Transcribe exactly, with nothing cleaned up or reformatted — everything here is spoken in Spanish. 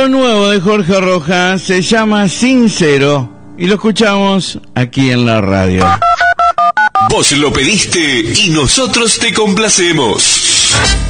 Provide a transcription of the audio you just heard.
lo nuevo de Jorge Rojas se llama Sincero y lo escuchamos aquí en la radio. Vos lo pediste y nosotros te complacemos.